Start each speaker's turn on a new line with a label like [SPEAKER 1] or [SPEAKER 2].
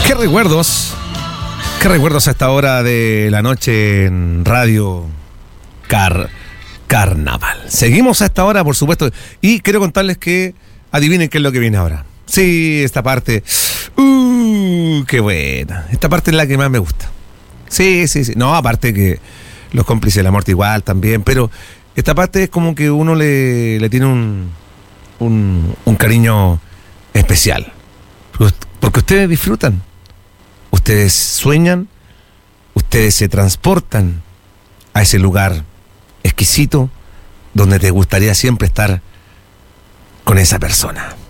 [SPEAKER 1] Qué recuerdos a esta hora de la noche en Radio Carnaval. Seguimos a esta hora, por supuesto, y quiero contarles que adivinen qué es lo que viene ahora. Sí, esta parte, qué buena. Esta parte es la que más me gusta. Sí. No, aparte que los cómplices de la muerte igual también, pero esta parte es como que uno le tiene un cariño especial. Porque ustedes disfrutan, ustedes sueñan, ustedes se transportan a ese lugar exquisito donde te gustaría siempre estar con esa persona.